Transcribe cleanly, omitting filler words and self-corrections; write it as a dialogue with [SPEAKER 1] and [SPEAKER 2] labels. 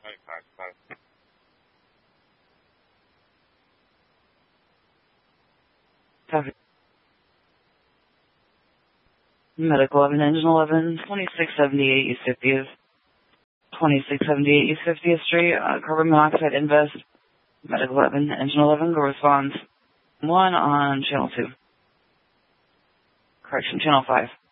[SPEAKER 1] Copy. Medical 11, Engine 11, 2678 East 50th. 2678 East 50th Street, carbon monoxide invest. Medical 11, Engine 11, go response 1 on channel 2. Correction, channel 5.